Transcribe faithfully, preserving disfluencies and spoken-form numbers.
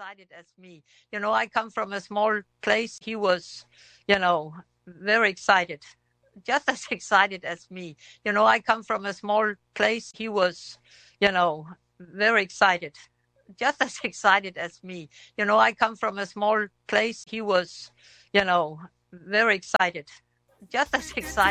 excited as me. You know, I come from a small place. He was, you know, very excited, just as excited as me. You know, I come from a small place. He was, you know, very excited, just as excited as me. You know, I come from a small place. He was, you know, very excited, just as excited.